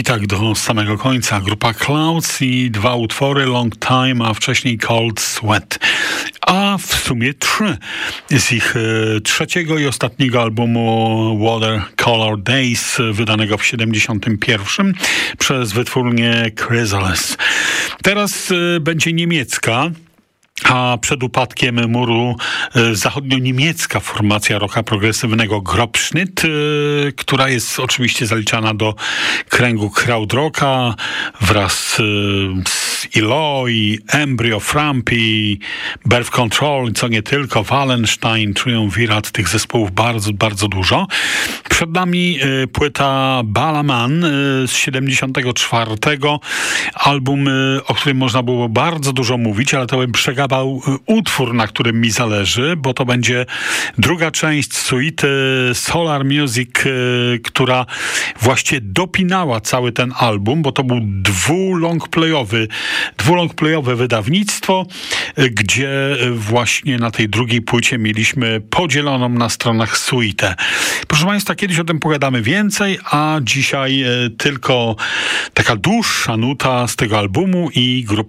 tak do samego końca. Grupa Clouds i dwa utwory, Long Time, a wcześniej Cold Sweat. A w sumie 3 z ich trzeciego i ostatniego albumu Watercolor Days, wydanego w 71 przez wytwórnię Chrysalis. Teraz będzie niemiecka, a przed upadkiem muru zachodnio-niemiecka formacja rocka progresywnego Grobschnitt, która jest oczywiście zaliczana do kręgu krautrocka wraz z Eloy, Embryo, Frumpy, Birth Control, co nie tylko, Wallenstein, Triumvirat, tych zespołów bardzo, bardzo dużo. Przed nami płyta Ballermann z 74. Album, o którym można było bardzo dużo mówić, ale to bym przegapał utwór, na którym mi zależy, bo to będzie druga część suity Solar Music, która właśnie dopinała cały ten album, bo to był dwulongplayowe wydawnictwo, gdzie właśnie na tej drugiej płycie mieliśmy podzieloną na stronach suitę. Proszę Państwa, kiedyś o tym pogadamy więcej, a dzisiaj tylko taka dłuższa nuta z tego albumu i grupa